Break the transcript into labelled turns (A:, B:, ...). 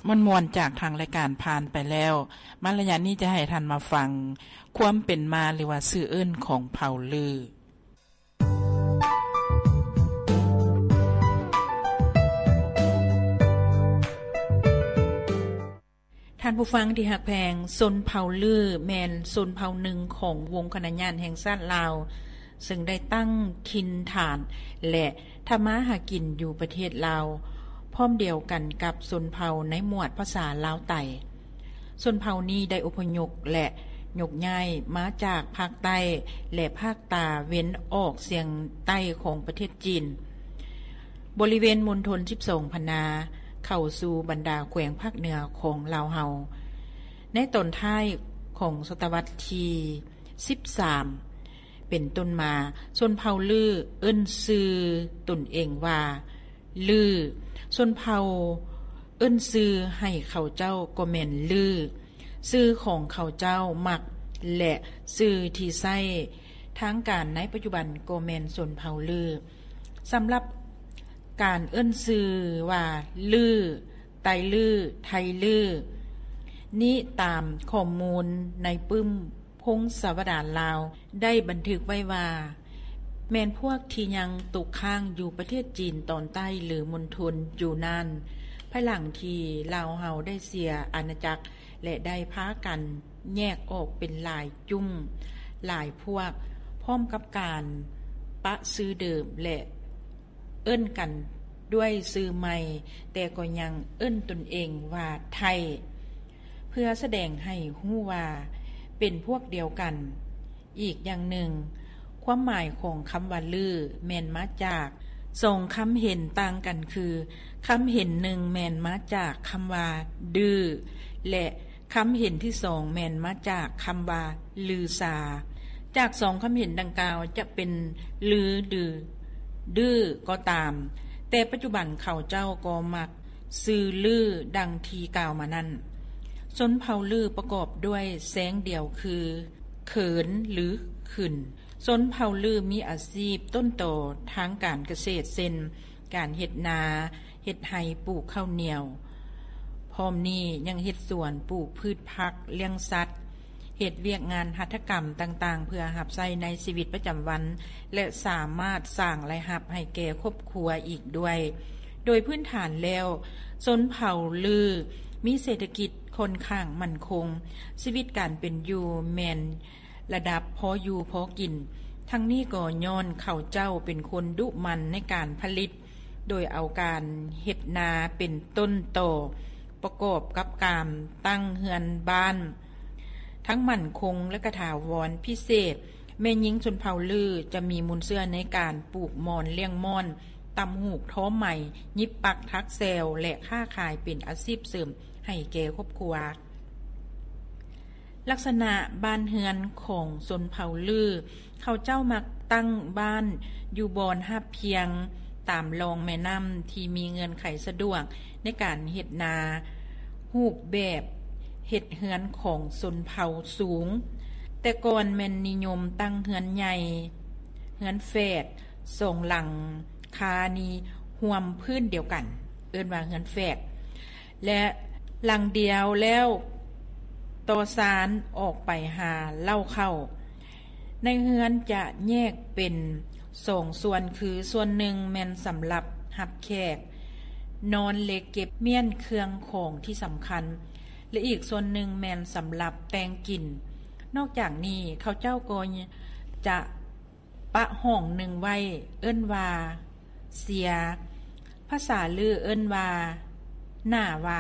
A: ม่วนๆจากทางรายการผ่านไปแล้วมาระยะนี้จะให้ท่านมาฟังความเป็นมาหรือว่าชื่อเอิ้นของเผ่าลือท่านผู้ฟังที่หักแพงชนเผ่าลือแม่นชนเผ่าหนึ่งของวงคณะญาณแห่งชาติลาวซึ่งได้ตั้งถิ่นฐานและทำมาหากินอยู่ประเทศลาวพร้อมเดียวกันกับชนเผ่าในหมวดภาษาลาวไต้ชนเผ่านี้ได้อพยพและยกย้ายมาจากภาคใต้และภาคตาเว้นออกเสียงใต้ของประเทศจีนบริเวณมณฑล12พนาเข้าสู่บรรดาแขวงภาคเหนือของลาวเฮาในตอนท้ายของศตวรรษที่13เป็นต้นมาชนเผ่าลือเอิ้นชื่อตนเองว่าลือชนเผ่าเอิ้นชื่อให้เขาเจ้าก็แม่นลือชื่อของเขาเจ้ามักและชื่อที่ใช้ทางการในปัจจุบันก็แม่นชนเผ่าลือสำหรับการเอิ้นชื่อว่าลือไตลือไทยลือนี้ตามข้อมูลในปึ้มพงศาวดารลาวได้บันทึกไว้ว่าแม่นพวกที่ยังตกค้างอยู่ประเทศจีนตอนใต้หรือมณฑลอยู่นานภายหลังที่ลาวเฮาได้เสียอาณาจักรและได้พากันแยกออกเป็นหลายจุ่มหลายพวกพร้อมกับการปะซื้อเดิมและเอิ้นกันด้วยชื่อใหม่แต่ก็ยังเอิ้นตนเองว่าไทยเพื่อแสดงให้รู้ว่าเป็นพวกเดียวกันอีกอย่างหนึ่งความหมายของคำว่าลือแม่นมาจากสองคำเห็นต่างกันคือคำเห็นหนึ่งแม่นมาจากคำว่าดื้อและคำเห็นที่สองแม่นมาจากคำว่าลือซาจากสองคำเห็นดังกล่าวจะเป็นลือดื้อก็ตามแต่ปัจจุบันเขาเจ้าก็มักซื้อลือดังทีกล่าวมานั้นชนเผ่าลือประกอบด้วยแสงเดียวคือเขินหรือขึ้นชนเผ่าลือมีอาชีพต้นโตทางการเกษตรเช่นการเฮ็ดนาเฮ็ดไร่ปลูกข้าวเหนียวพร้อมนี้ยังเฮ็ดสวนปลูกพืชผักเลี้ยงสัตว์เฮ็ดเวียกงานหัตถกรรมต่างๆเพื่อรับใช้ในชีวิตประจำวันและสามารถสร้างรายรับให้แก่ครอบครัวอีกด้วยโดยพื้นฐานแล้วชนเผ่าลือมีเศรษฐกิจค่อนข้างมั่นคงชีวิตการเป็นอยู่แม่นระดับพออยู่พอกินทั้งนี้ก็ย้อนเขาเจ้าเป็นคนดุมันในการผลิตโดยเอาการเฮ็ดนาเป็นต้นโตประกอบกับการตั้งเฮือนบ้านทั้งมั่นคงและกถาวรพิเศษแม่หญิงชนเผ่าลือจะมีมูลเชื่อในการปลูกมอนเลี้ยงมอนตำหูกท้อใหม่ยิบปักทักแซวและค้าขายเป็นอาชีพเสริมให้แก่ครอบครัวลักษณะบ้านเฮือนของชนเผ่าลือเขาเจ้ามักตั้งบ้านอยู่บอนหับเพียงตามรองแม่น้ำที่มีเงินไขสะดวกในการเฮ็ดนารูปแบบเฮ็ดเฮือนของชนเผ่าสูงแต่ก่อนแม่นนิยมตั้งเฮือนใหญ่เฮือนแฝดทรงหลังคานีห่วมพื้นเดียวกันเอิ้นว่าเฮือนแฝดและหลังเดียวแล้วต่อสารออกไปหาเล่าเข้าในเฮือนจะแยกเป็น2ส่วนคือส่วนหนึ่งแม่นสำหรับรับแขกนอนเล็กเก็บเมียนเครื่องของที่สำคัญและอีกส่วนหนึ่งแม่นสำหรับแต่งกลิ่นนอกจากนี้เขาเจ้าก็จะปะห้องหนึ่งไว้เอิ้นว่าเสียภาษาลือเอิ้นว่าหน้าวา